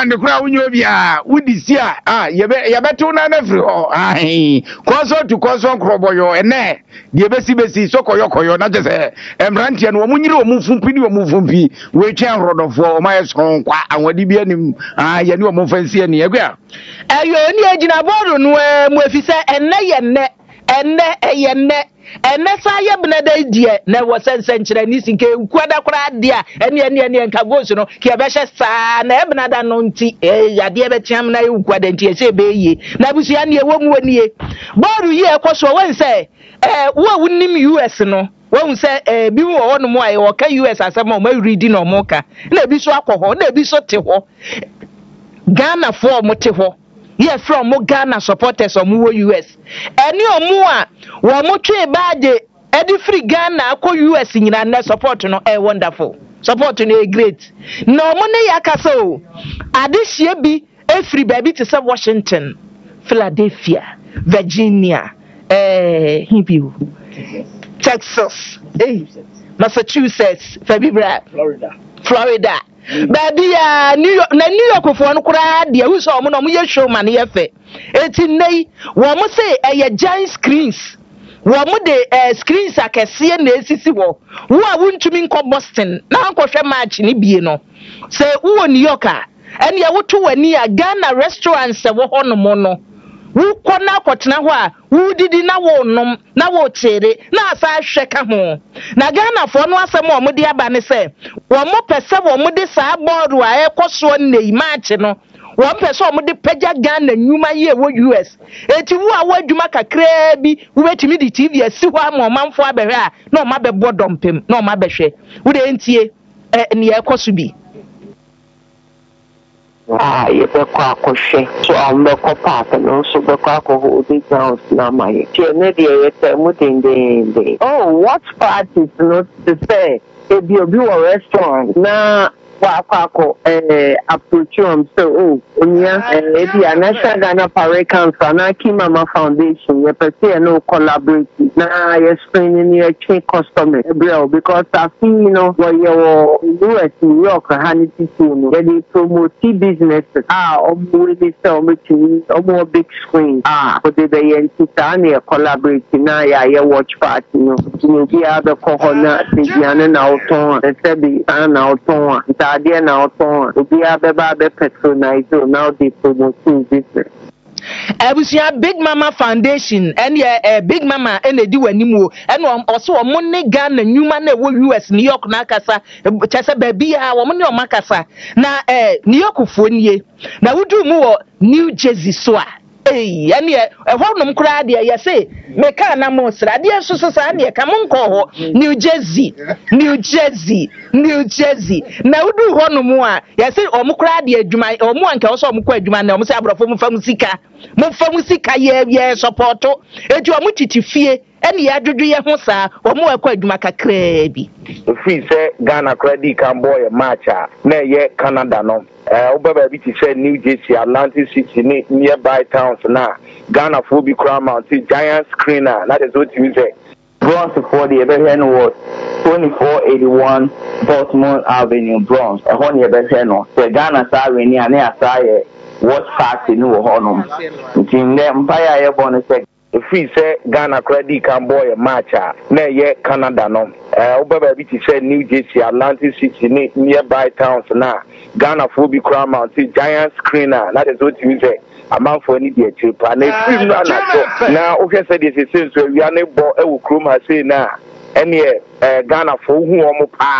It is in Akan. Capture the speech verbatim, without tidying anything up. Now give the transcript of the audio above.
and the crowd you be a would this year. Ah, you better na every oh, aye. Cause to cause on Croboyo and there. The Bessie Bessie, so Koyoko, not just a Brantian, woman, you move from Pini or move from P. We can run for my song, and what you be any. Ah, you know, more fancy and yeah. And you're in the engine about where if you say, and nay and net, and net, and net. And that's why I'm not idea. Never said century and Nissin came quite a crowd, dear, and the Indian and Cabosono, Kiabasha san, Ebnada nonti, eh, a dear Chamna, Quadentia, say, Bay, Nabusiania, one year. Boru ye, cause one say, eh, what wouldn't him U S no? One say, eh, be one more, or can U S as a moment reading or mocha. Never so alcohol, never so tiho. Ghana for motivo. Yes, from more Ghana supporters or more U S. And you more, one more trade bad, Eddie free Ghana, call U S in and support no a wonderful. Support no a great. No money yakaso. Adis ye be a free baby to say Washington, Philadelphia, Virginia, eh, Hebrew, Texas, eh, Massachusetts, Florida, Florida. Baby, uh, New York, New York for one crowd, the use of Monomy showman here. eighteen nay, one must say a giant screens. One more day, uh, screens I can see in the C C wall. Who I want to mean call Boston, now coach a match in Ibiano. Say, who New Yorker, and you would to a near Ghana restaurants that were on the mono. Who could now put now? Who did in our nom, now cherry, now five shake a home. Now Ghana for no some more, Mudia Banny say, one more person, one more this I board where I cost one day, match, no. One person with the Peja Ghana, and you my year, what U S. It's you are what you make a crabby, wait to me the T V, see one more man for a no, my board dump him, no, my beshe. Would ain't ye, and the air cost to be. Ah, you be kwa koshe. So I'm the copa, and also the crackle who be down now my. Oh, what part is not to say? If you do a restaurant, now. Wako eh approach um so oh onya eh dia National Ghana Parade Council na Kimama Foundation ye pese no collaborate na ye spending your chain customer because I feel you know where you U S New York Hanity no they promote business ah omo we sell me omo big screen ah but they be entity collaborate na ya ye watch party no you be other corner the Diana na auton e se be na auton there now on to be a baby patronize now they promoting business. Abusia Big Mama Foundation and yeah Big Mama and they do anymore and also a money gun and new man U S New York Nakasa Chasa baby ha woman your Makasa na eh New York phone na we do more New Jersey soa. Hey, and yeah, a honum crowd here, you say, Mekana Mosra, dear Susania, come on, call New Jersey, New Jersey, New Jersey. Now do honum, you say, or Mukradia, Juma, or Monk, also Mukwajuman, or Musabra from Famusika, Mufamusika, yeah, yeah, support, and you are much to fear, and the Adria Hosa, or more Quadmaka Crabby. If we say Ghana credit can boy a matcha, nay, yet Canada no. Uh, Oba Biti said New Jersey, Atlantic City, nearby towns now. Ghana will be crown mounted giant screener. That is what you say. Bronx for the Everhen was twenty-four eighty-one Baltimore Avenue, Bronx. A honey Everhen, the Ghana Sarani and Asaya, what party new honum. In the Empire Airborne sector. If we say Ghana credit can boy a matcha, nay, yet Canada no. Uh, Oba Biti said New Jersey, Atlantic City, nearby towns now. Ghana will be crown mounted giant screener. That is what you say. Amount for any dear cheap. And if you know now, okay, said this is since we are not able to say now. Any Ghana for whom